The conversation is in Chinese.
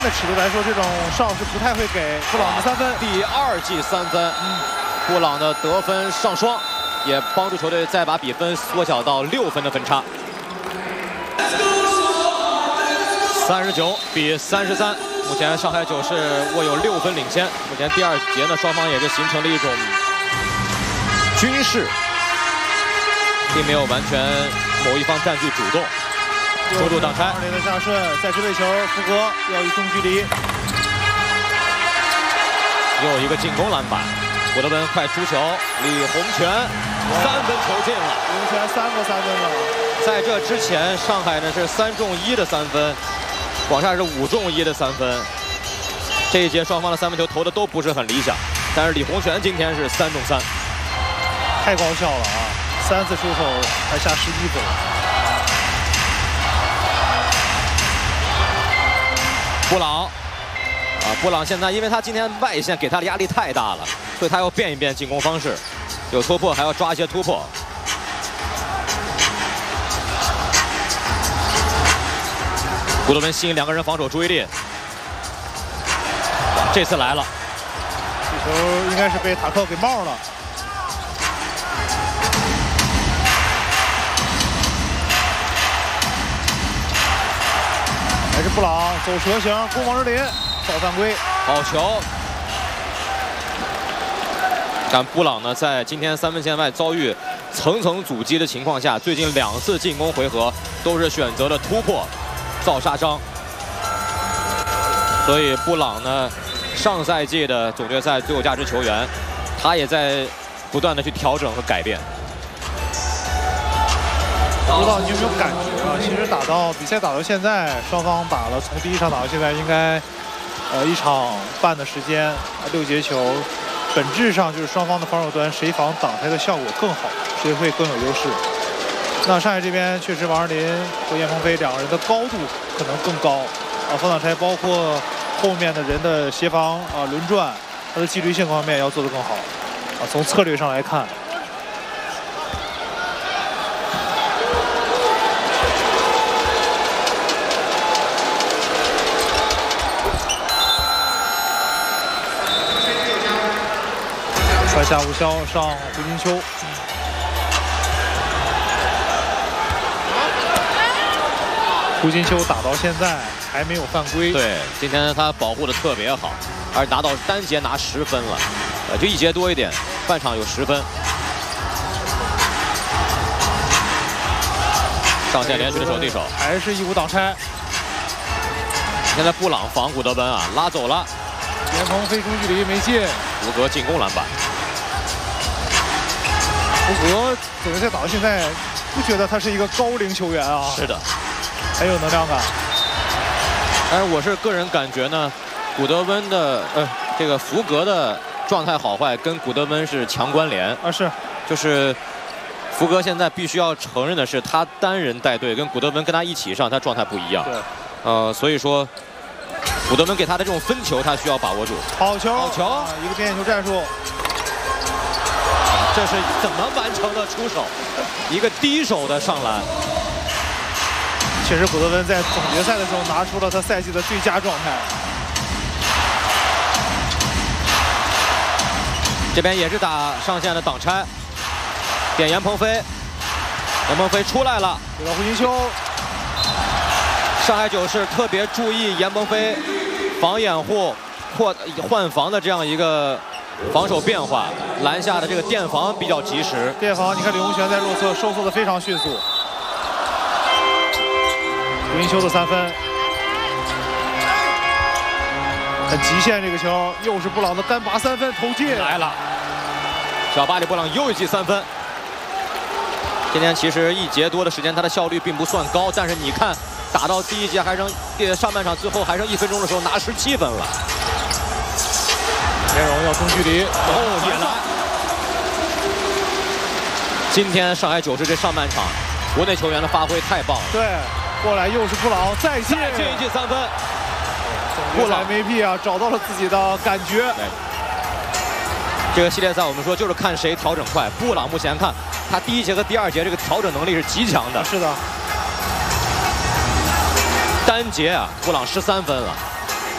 的尺度来说，这种哨是不太会给布朗的3分。 第2记3分，布朗的得分上双，也帮助球队再把比分缩小到6分的分差。39比33，目前上海九是握有6分领先。目前第2节呢，双方也是形成了一种均势，并没有完全某一方占据主动。 守住挡拆， 2连的下顺，再支位球，福格要以中距离， 又一个进攻篮板，古德温快出球，李洪权3分球进了， 李洪权3个3分了。 在这之前，上海呢是3中1的3分，广厦是5中1的3分。这一节双方的3分球投的都不是很理想，但是李洪权今天是3中3， 太高效了啊！3次出手还下11分。 布朗，布朗现在因为他今天外线给他的压力太大了，所以他要变一变进攻方式，有突破还要抓一些突破。古德温吸引2个人防守注意力，这次来了， 这球应该是被塔克给冒了。 还是布朗走蛇形攻王之林，造犯规， 好球！但布朗呢，在今天3分线外遭遇层层阻击的情况下，最近2次进攻回合都是选择了突破，造杀伤。所以布朗呢，上赛季的总决赛最有价值球员，他也在不断的去调整和改变。 不知道你有没有感觉啊？其实比赛打到现在，双方打了从第1场打到现在，应该1场半的时间，6节球，本质上就是双方的防守端谁防挡拆的效果更好，谁会更有优势。那上海这边确实王之林和严鹏飞2个人的高度可能更高啊，防挡拆包括后面的人的协防啊、轮转，他的纪律性方面要做得更好啊。从策略上来看。 传下吴潇上胡金秋，胡金秋打到现在还没有犯规。 对，今天他保护的特别好，而拿到单节拿10分了，就1节多一点，半场有10分。上线连续的守对手， 还是义无挡拆。 现在布朗防古德温啊，拉走了。 严鹏飞中距离没进， 福格进攻篮板。 福格总决赛打到现在，不觉得他是一个高龄球员啊？ 是的， 很有能量感。 但是我是个人感觉呢，古德温的这个福格的状态好坏跟古德温是强关联啊，是， 就是福格现在必须要承认的是，他单人带队跟古德温跟他一起上，他状态不一样。 对， 所以说古德温给他的这种分球，他需要把握住。 好球， 好球， 一个边线球战术。 这是怎么完成的出手？一个低手的上篮。 确实，古德温在总决赛的时候拿出了他赛季的最佳状态。 这边也是打上线的挡拆，点严鹏飞，严鹏飞出来了， 给到胡金秋。 上海九是特别注意严鹏飞防掩护或换防的这样一个。 防守变化，篮下的这个垫防比较及时。 垫防，你看李洪权在弱侧收缩的非常迅速。胡金秋的3分，很极限这个球，又是布朗的单拔3分投进来了。小巴里布朗又一记3分。今天其实1节多的时间，他的效率并不算高，但是你看打到第1节还剩上半场最后还剩1分钟的时候拿17分了。 田荣要中距离， 也来。今天上海九是这上半场，国内球员的发挥太棒了。 对，过来又是布朗再进一记3分。 布朗 MVP 啊，找到了自己的感觉。 这个系列赛我们说就是看谁调整快。布朗目前看他第1节和第2节这个调整能力是极强的。 是的。 单节啊，布朗13分了。